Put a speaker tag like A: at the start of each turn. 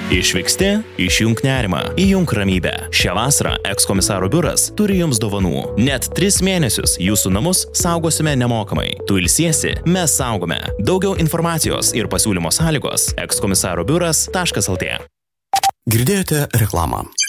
A: Išvyksti, išjunk nerimą, įjunk ramybę. Šią vasarą ekskomisaro biuras turi jums dovanų. Net 3 mėnesius jūsų namus saugosime nemokamai. Tu ilsiesi, mes saugome. Daugiau informacijos ir pasiūlymo sąlygos ekskomisaro biuras.lt.
B: Girdėjote reklamą.